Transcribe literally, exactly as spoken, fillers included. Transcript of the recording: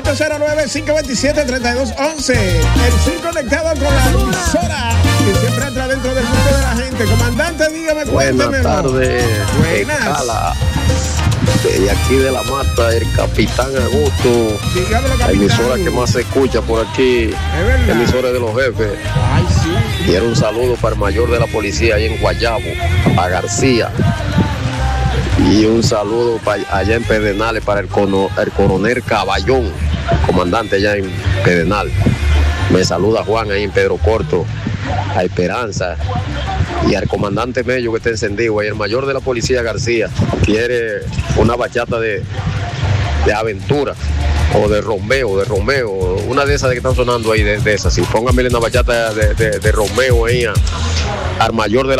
ocho cero nueve, cinco dos siete, tres dos uno uno. El Sur conectado con la emisora que siempre entra dentro del mundo de la gente. Comandante, dígame, cuénteme. Buenas tardes. Buenas. Escala. De aquí de la Mata, el Capitán Augusto. Dígamelo, capitán. La emisora que más se escucha por aquí. Es verdad. Emisora de los jefes. Ay, sí. Quiero un saludo para el mayor de la policía ahí en Guayabo, a García. Y un saludo para allá en Pedernales para el, cono, el coronel Caballón, comandante allá en Pedernal. Me saluda Juan ahí en Pedro Corto, a Esperanza. Y al comandante Mello que está encendido, ahí el mayor de la policía García, quiere una bachata de, de aventura, o de Romeo, de Romeo, una de esas que están sonando ahí, de, de esas, sí, pónganme una bachata de, de, de Romeo ahí a, al mayor de la